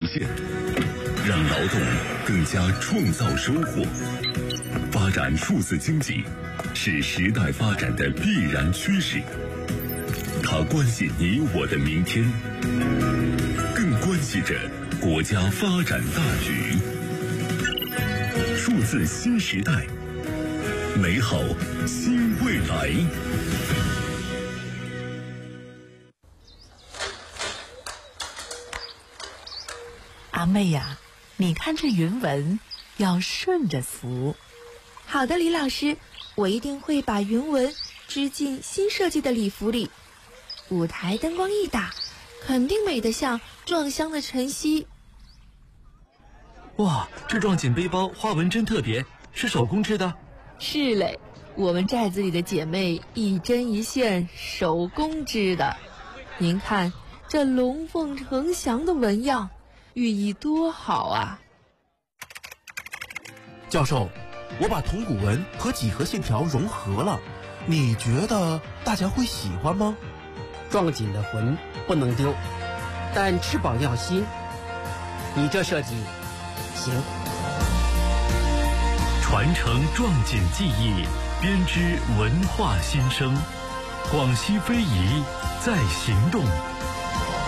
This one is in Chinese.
现，让劳动更加创造收获。发展数字经济是时代发展的必然趋势，它关系你我的明天，更关系着国家发展大局。数字新时代，美好新未来。 阿妹呀，你看这云纹要顺着浮。 好的，李老师，我一定会把云纹织进新设计的礼服里。舞台灯光一打，肯定美得像撞香的晨曦。 哇，这撞锦背包花纹真特别，是手工织的？ 是嘞，我们寨子里的姐妹一针一线手工织的。您看这龙凤呈祥的纹样，寓意多好啊！ 教授，我把铜鼓纹和几何线条融合了，你觉得大家会喜欢吗？ 撞锦的魂不能丢，但翅膀要新。你这设计行。 传承撞锦技艺，编织文化新生。广西非遗在行动。